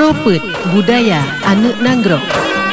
Propet Budaya Anak Nangrok.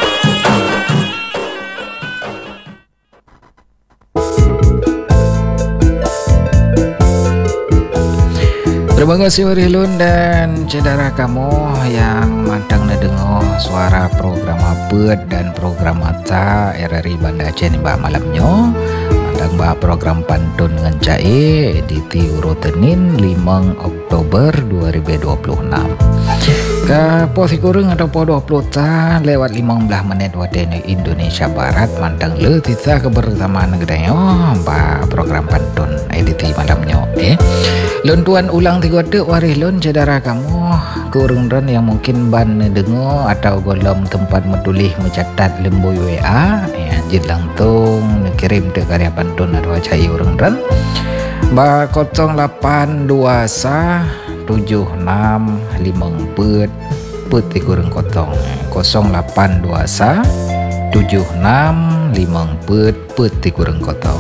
Terima kasih Warilun dan cedera kamu yang mantang dengar suara program Apet dan program Mata RRI Banda Aceh ni malamnya. Mantang bah program Pantun dengan Cai edisi Urutenin 5 Oktober 2026. Ke posi kurang atau po 20 ta lewat 15 menit waktu Indonesia Barat mantang le tisa kebersamaan negara bah program Pantun edisi malamnya. Lontuan ulang 3 detik waris lon cedera kamu kurang-kurang yang mungkin ban dengar atau golom tempat menulis mencatat lembu WA ya jid langtung kirim ke karya Pantun atau cai urang-urang ba 0821 76 54 putih kurang kotong 0821 76 54 putih kurang kotong.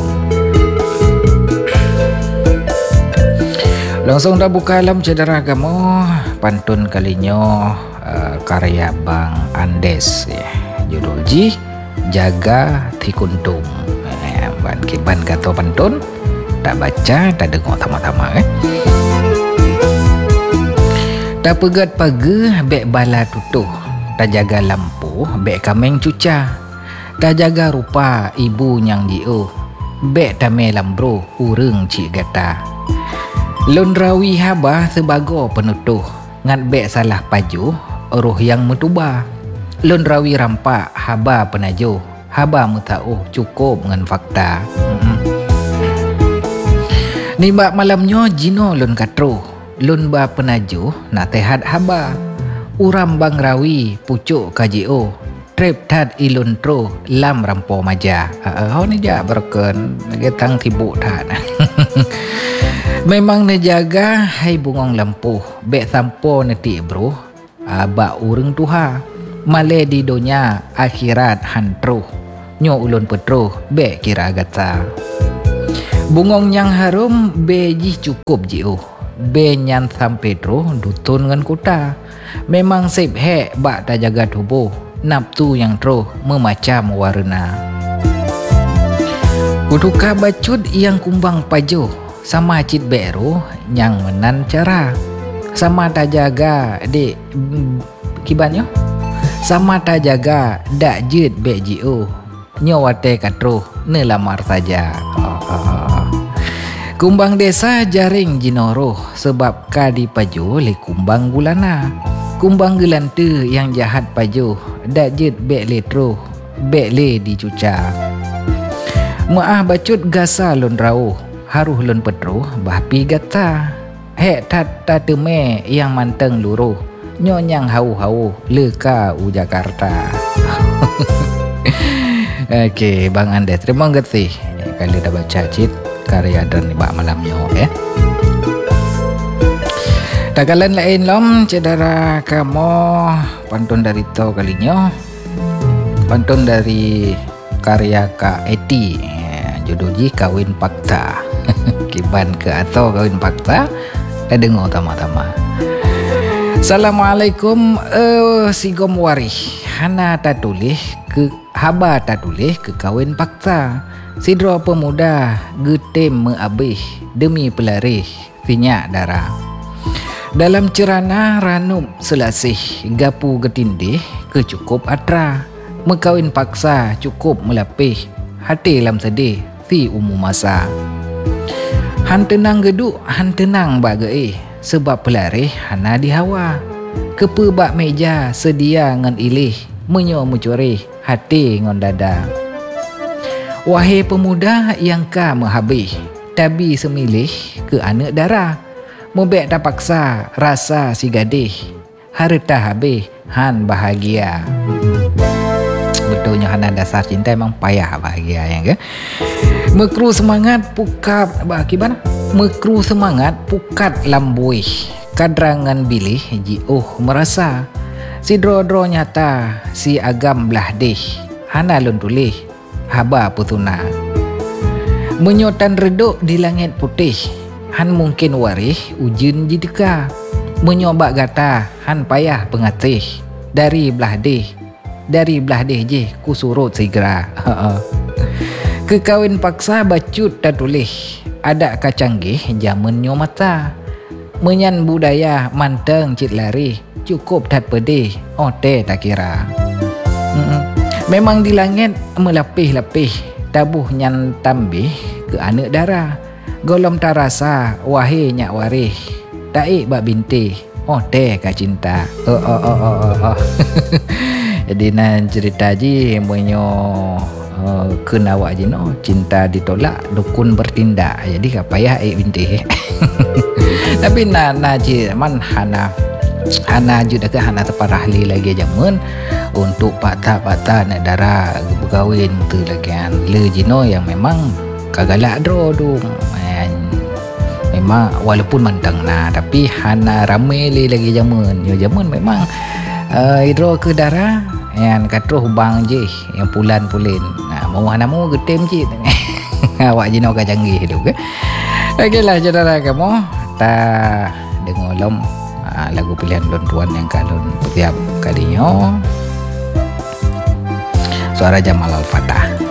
Langsung dah buka alam cedera kamu Pantun kalinya karya Bang Andes ya. Judul Ji Jaga Tikuntung. Ban kata Pantun tak baca tak dengar tama-tama tak pegat pagi bek bala tutuh tak jaga lampu bek kameng cuca tak jaga rupa ibu nyang jiu bek tame lambro ureng cik gata. Lon rawi haba sebago penutuh ngan bek salah paju roh yang metuba. Lon rawi rampak haba penajo haba mutauh cukup ngan fakta. Ni bak malamnya jino lon katro lon ba penajo nak tehat haba uram bang rawi pucuk kajio trep tat ilon tro lam rampo maja. Ni ja berken getang tibuk tat. Memang nejaga hai bungong lampu bek sampo neti bro abak ureng tuha male di dunia akhirat hantro nyo ulun petro bek kira gata bungong yang harum beji cukup jiu be nyan sampai tro dutun ngan kota memang sip he bak tak jaga tubuh naptu yang tro memacam warna kuduka bacut yang kumbang pajo sama cit beru yang menan cara sama tak jaga dek kibanyo sama tak jaga dak jid bejiu nyawate katro ne lamar saja. Kumbang desa jaring jinoro sebab kadi pajo le kumbang gulana kumbang gelante yang jahat pajo dak jid bek letro bek le dicuca maah bacut gasa lon rau haruh lon petro bahpi gata hek tat teme yang manteng luruh nyonyang hau-hau leka u Jakarta. Okey Bang Andes terima kasih kali dah baca cit karya dan bak malamnya Tagalan lain lom cedera kamu pantun dari tau kalinya pantun dari karya Kak Eti judul Ji Kawin Pakta. Kiban ke atau kawin pakta dah dengar tama-tama. Assalamualaikum sigom warih hana tak tulis ke haba tak tulis ke kawin pakta sidro pemuda getem meabih demi pelarih sinyak darah dalam cerana ranup selasih gapu getindih kecukup atra mekawin paksa cukup melapih hati lam sedih si umum masa han tenang geduk han tenang bagai sebab pelarih hana dihawa kepe bak meja sedia ngan ilih menyo mencuri hati ngon dada wahai pemuda yang ka mehabih tabi semilih ke anak darah mebek tak paksa rasa si gadih harta habis han bahagia. Betulnya hana dasar cinta memang payah bahagia yang ke mekru semangat pukat bagaimana mekru semangat pukat lambui kadrangan bilih ji merasa si dro-dro nyata si agam belah deh hana lun tulih haba putuna menyotan reduk di langit putih han mungkin warih ujin jidika Menyobak gata han payah pengatih. Dari belah deh je ku surut segera. Kekawin paksa bacut tak tulih. Ada kacanggih zaman nyo mata. Menyan budaya manteng cit lari. Cukup tak pedih. Ote tak kira. Memang di langit melapih-lapih. Tabuh nyan tambih ke anak dara. Golom tarasa wahai nyak warih. Taik bak binti. Ote ka cinta. Jadi nan cerita ji monyo kena awak je no, cinta ditolak dukun bertindak. Jadi tak payah binti. Tapi na je man hana juga ke hana teparahli lagi zaman untuk patah-patah nak darah berkahwin tu lagi kan le jino yang memang kagalak dro dum memang walaupun mantang tapi hana ramai lagi zaman memang hidro ke darah yang katruh bang je yang pulan-pulin mau hana mau getem je awak jino ka canggih tu ke. Okeylah saudara kamu ta dengar lom lagu pilihan Don Tuan yang kalon setiap kalinya suara Jamal Al-Fatah.